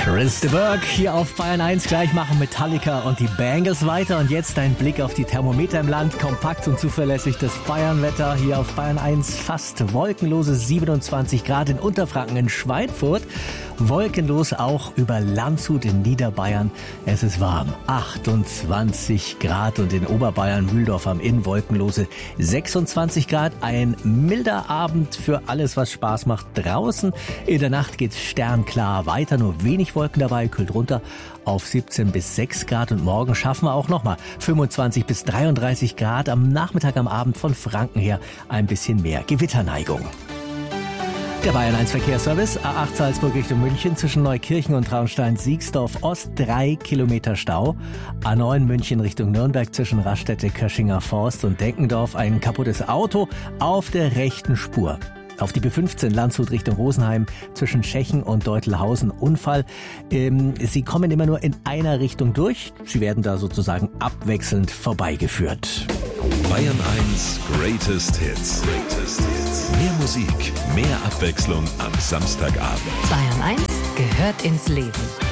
Chris de Burgh hier auf Bayern 1. Gleich machen Metallica und die Bangles weiter. Und jetzt ein Blick auf die Thermometer im Land. Kompakt und zuverlässig das Bayernwetter hier auf Bayern 1. Fast wolkenlose 27 Grad in Unterfranken, in Schweinfurt. Wolkenlos auch über Landshut in Niederbayern. Es ist warm, 28 Grad, und in Oberbayern Mühldorf am Inn wolkenlose 26 Grad. Ein milder Abend für alles, was Spaß macht draußen. In der Nacht geht's sternklar weiter, nur wenig Wolken dabei, kühlt runter auf 17 bis 6 Grad. Und morgen schaffen wir auch nochmal 25 bis 33 Grad. Am Nachmittag, am Abend von Franken her ein bisschen mehr Gewitterneigung. Der Bayern 1 Verkehrsservice, A8 Salzburg Richtung München, zwischen Neukirchen und Traunstein-Siegsdorf Ost 3 Kilometer Stau. A9 München Richtung Nürnberg, zwischen Raststätte, Köschinger Forst und Denkendorf ein kaputtes Auto auf der rechten Spur. Auf die B15 Landshut Richtung Rosenheim, zwischen Tschechen und Deutelhausen Unfall. Sie kommen immer nur in einer Richtung durch. Sie werden da sozusagen abwechselnd vorbeigeführt. Bayern 1 Greatest Hits. Mehr Musik, mehr Abwechslung am Samstagabend. Bayern 1 gehört ins Leben.